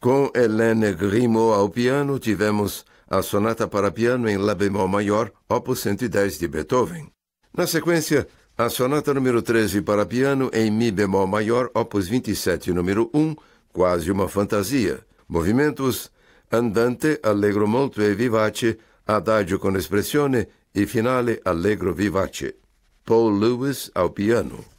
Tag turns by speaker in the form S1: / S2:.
S1: Com Hélène Grimaud ao piano, tivemos a Sonata para Piano em Lá bemol maior, opus 110 de Beethoven. Na sequência, a Sonata número 13 para piano em Mi bemol maior, opus 27, número 1, quase uma fantasia. Movimentos Andante, Allegro molto e vivace, Adagio con espressione e Finale, Allegro vivace. Paul Lewis ao piano.